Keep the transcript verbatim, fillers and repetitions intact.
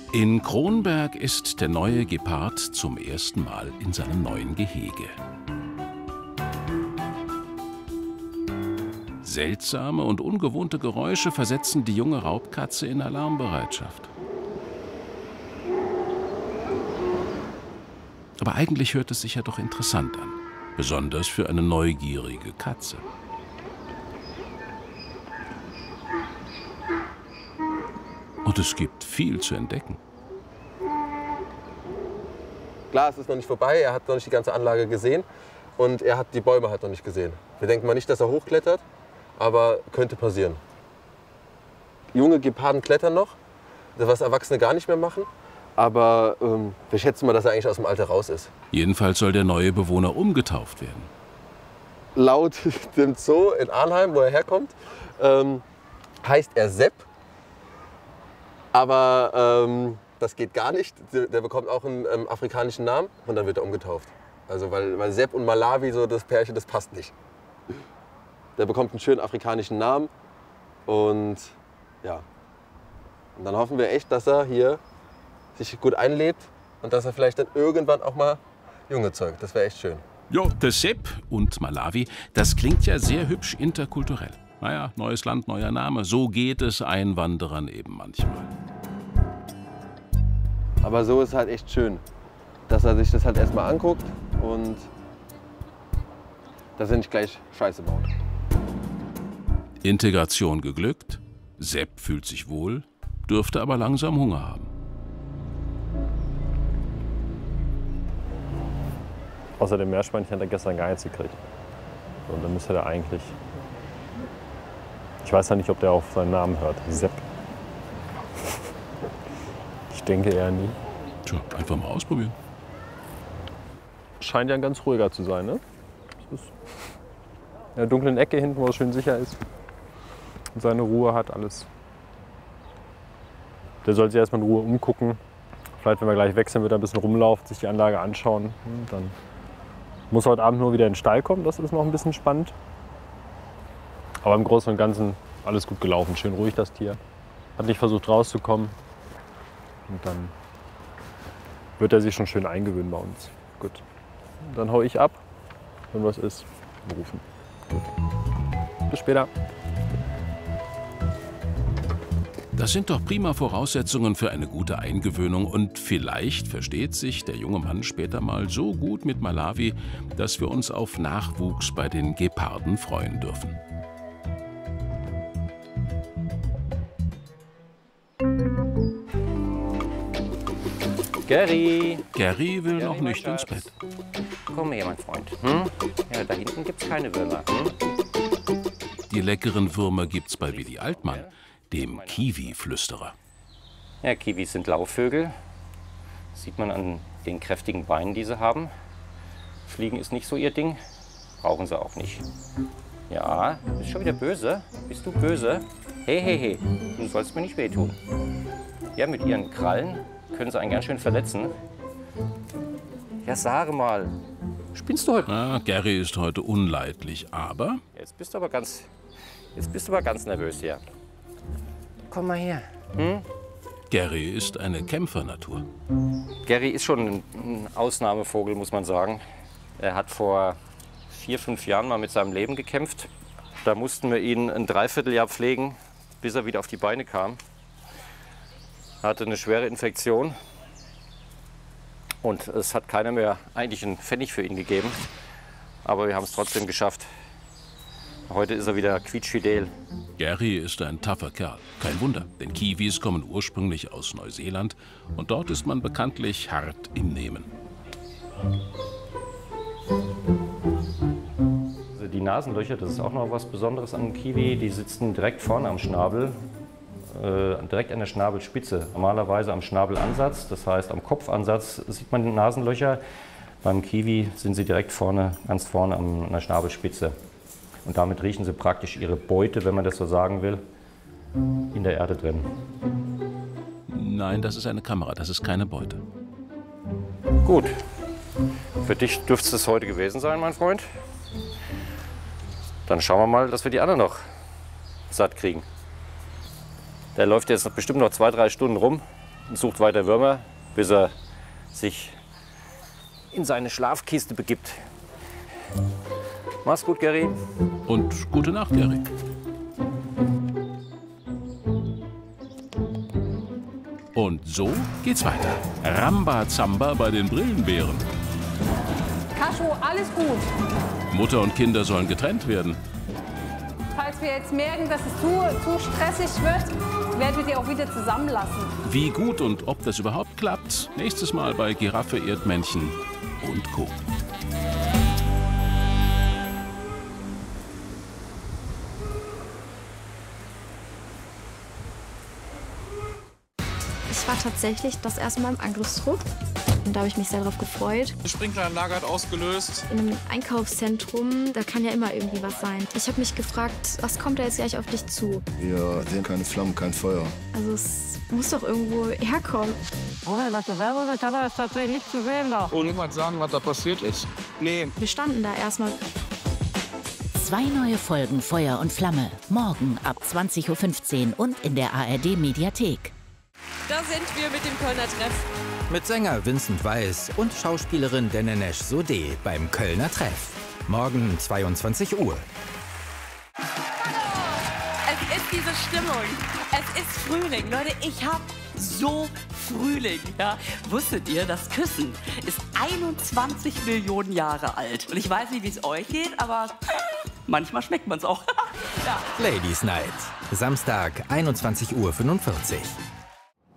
In Kronberg ist der neue Gepard zum ersten Mal in seinem neuen Gehege. Seltsame und ungewohnte Geräusche versetzen die junge Raubkatze in Alarmbereitschaft. Aber eigentlich hört es sich ja doch interessant an, besonders für eine neugierige Katze. Und es gibt viel zu entdecken. Klar, es ist noch nicht vorbei, er hat noch nicht die ganze Anlage gesehen und er hat die Bäume halt noch nicht gesehen. Wir denken mal nicht, dass er hochklettert, aber könnte passieren. Junge Geparden klettern noch, was Erwachsene gar nicht mehr machen, aber ähm, wir schätzen mal, dass er eigentlich aus dem Alter raus ist. Jedenfalls soll der neue Bewohner umgetauft werden. Laut dem Zoo in Arnheim, wo er herkommt, ähm, heißt er Sepp. Aber ähm, das geht gar nicht. Der, der bekommt auch einen ähm, afrikanischen Namen und dann wird er umgetauft. Also weil, weil Sepp und Malawi, so das Pärchen, das passt nicht. Der bekommt einen schönen afrikanischen Namen und ja. Und dann hoffen wir echt, dass er hier sich gut einlebt und dass er vielleicht dann irgendwann auch mal Junge zeugt. Das wäre echt schön. Jo, der Sepp und Malawi, das klingt ja sehr hübsch interkulturell. Naja, neues Land, neuer Name. So geht es Einwanderern eben manchmal. Aber so ist halt echt schön, dass er sich das halt erstmal anguckt und dass er nicht gleich Scheiße baut. Integration geglückt, Sepp fühlt sich wohl, dürfte aber langsam Hunger haben. Außer dem Meerschweinchen hat er gestern gar nichts gekriegt. Und dann müsste er eigentlich... Ich weiß ja nicht, ob der auf seinen Namen hört. Sepp. Ich denke eher nie. Tja, einfach mal ausprobieren. Scheint ja ein ganz ruhiger zu sein, ne? Das ist in der dunklen Ecke hinten, wo er schön sicher ist. Und seine Ruhe hat, alles. Der soll sich erstmal in Ruhe umgucken. Vielleicht, wenn wir gleich wechseln, wird er ein bisschen rumlaufen, sich die Anlage anschauen. Und dann muss er heute Abend nur wieder in den Stall kommen. Das ist noch ein bisschen spannend. Aber im Großen und Ganzen alles gut gelaufen. Schön ruhig, das Tier. Hat nicht versucht rauszukommen. Und dann wird er sich schon schön eingewöhnen bei uns. Gut. Dann hau ich ab. Wenn was ist, rufen. Gut. Bis später. Das sind doch prima Voraussetzungen für eine gute Eingewöhnung. Und vielleicht versteht sich der junge Mann später mal so gut mit Malawi, dass wir uns auf Nachwuchs bei den Geparden freuen dürfen. Gary! Gary will Gary, noch nicht mein ins Schatz. Bett. Komm her, mein Freund. Hm? Ja, da hinten gibt's keine Würmer. Hm? Die leckeren Würmer gibt's bei Willi Altmann, dem Kiwi-Flüsterer. Ja, Kiwis sind Laufvögel. Sieht man an den kräftigen Beinen, die sie haben. Fliegen ist nicht so ihr Ding. Brauchen sie auch nicht. Ja, du bist schon wieder böse. Bist du böse? Hey, hey, hey, du sollst mir nicht wehtun. Ja, mit ihren Krallen können sie einen ganz schön verletzen. Ja, sage mal, spinnst du heute? Ah, Gary ist heute unleidlich, aber... Jetzt bist du aber ganz, jetzt bist du aber ganz nervös hier. Komm mal her. Hm? Gary ist eine Kämpfernatur. Gary ist schon ein, ein Ausnahmevogel, muss man sagen. Er hat vor vier, fünf Jahren mal mit seinem Leben gekämpft. Da mussten wir ihn ein Dreivierteljahr pflegen, bis er wieder auf die Beine kam. Er hatte eine schwere Infektion und es hat keiner mehr eigentlich einen Pfennig für ihn gegeben. Aber wir haben es trotzdem geschafft. Heute ist er wieder quietschfidel. Gary ist ein tougher Kerl. Kein Wunder, denn Kiwis kommen ursprünglich aus Neuseeland und dort ist man bekanntlich hart im Nehmen. Also die Nasenlöcher, das ist auch noch was Besonderes an einem Kiwi. Die sitzen direkt vorne am Schnabel, äh, direkt an der Schnabelspitze. Normalerweise am Schnabelansatz, das heißt am Kopfansatz sieht man die Nasenlöcher. Beim Kiwi sind sie direkt vorne, ganz vorne an der Schnabelspitze. Und damit riechen sie praktisch ihre Beute, wenn man das so sagen will, in der Erde drin. Nein, das ist eine Kamera, das ist keine Beute. Gut, für dich dürfte es heute gewesen sein, mein Freund. Dann schauen wir mal, dass wir die anderen noch satt kriegen. Der läuft jetzt bestimmt noch zwei, drei Stunden rum. und sucht weiter Würmer, bis er sich in seine Schlafkiste begibt. Mach's gut, Gary. Und gute Nacht, Gary. Und so geht's weiter. Rambazamba bei den Brillenbären. Kaschu, alles gut. Mutter und Kinder sollen getrennt werden. Falls wir jetzt merken, dass es zu, zu stressig wird, werden wir die auch wieder zusammenlassen. Wie gut und ob das überhaupt klappt, nächstes Mal bei Giraffe, Erdmännchen und Co. Ich war tatsächlich das erste Mal im Angriffstrupp. Und da habe ich mich sehr darauf gefreut. Die Sprinkleranlage hat ausgelöst. In einem Einkaufszentrum, da kann ja immer irgendwie was sein. Ich habe mich gefragt, was kommt da jetzt gleich auf dich zu? Wir sehen keine Flammen, kein Feuer. Also es muss doch irgendwo herkommen. Ohne dass du selber bist, aber ist tatsächlich nicht zu sehen da. Und niemand sagen, was da passiert ist. Nee. Wir standen da erstmal. Zwei neue Folgen Feuer und Flamme. Morgen ab zwanzig Uhr fünfzehn und in der A R D-Mediathek. Da sind wir mit dem Kölner Treff. Mit Sänger Vincent Weiss und Schauspielerin Denenesh Sodeh beim Kölner Treff. Morgen zweiundzwanzig Uhr. Es ist diese Stimmung. Es ist Frühling. Leute, ich hab so Frühling. Ja? Wusstet ihr, das Küssen ist einundzwanzig Millionen Jahre alt. Und ich weiß nicht, wie es euch geht, aber manchmal schmeckt man es auch. Ja. Ladies Night. Samstag, einundzwanzig Uhr fünfundvierzig.